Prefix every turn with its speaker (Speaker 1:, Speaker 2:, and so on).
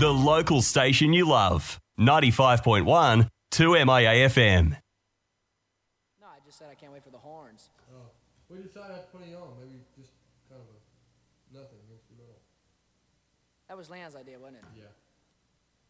Speaker 1: The local station you love. 95.1 2MIA FM.
Speaker 2: No, I just said I can't wait for the horns.
Speaker 3: Oh. We decided not to put any on. Maybe just kind of a nothing against the middle.
Speaker 2: That was Land's idea, wasn't it?
Speaker 3: Yeah.